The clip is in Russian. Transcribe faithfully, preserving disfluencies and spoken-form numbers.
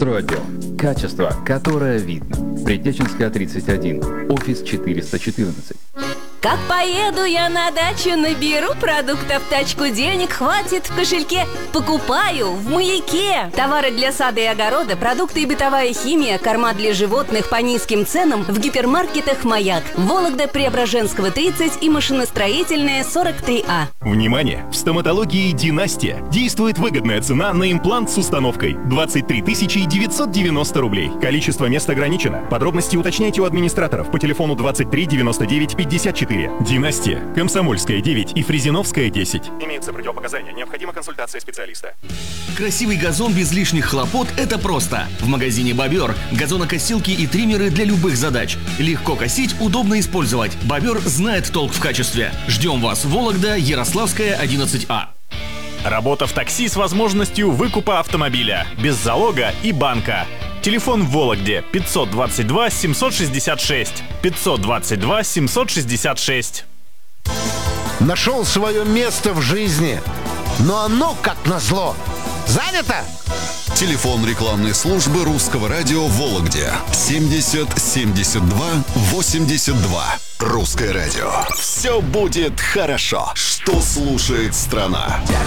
Стройотдел. Качество, которое видно. Притеченская, тридцать один. Офис четыреста четырнадцать. Как поеду я на дачу, наберу продуктов в тачку, денег хватит в кошельке. Покупаю в Маяке. Товары для сада и огорода, продукты и бытовая химия, корма для животных по низким ценам в гипермаркетах «Маяк». Вологда, Преображенского, тридцать и машиностроительная, сорок три А. Внимание! В стоматологии «Династия» действует выгодная цена на имплант с установкой – двадцать три тысячи девятьсот девяносто рублей. Количество мест ограничено. Подробности уточняйте у администраторов по телефону двадцать три девяносто девять пятьдесят четыре. «Династия», Комсомольская, девять и Фрезеновская, десять. Имеются противопоказания. Необходима консультация специалиста. Красивый газон без лишних хлопот – это просто. В магазине «Бобер» газонокосилки и триммеры для любых задач. Легко косить, удобно использовать. «Бобер» знает толк в качестве. Ждем вас в Вологда, Ярославская, одиннадцать А. Работа в такси с возможностью выкупа автомобиля. Без залога и банка. Телефон в Вологде пятьсот двадцать два семьсот шестьдесят шесть. пятьсот двадцать два семьсот шестьдесят шесть. Нашел свое место в жизни, но оно, как назло, занято. Телефон рекламной службы Русского радио в Вологде семьдесят семьдесят два восемьдесят два. Русское радио. Все будет хорошо. Что слушает страна?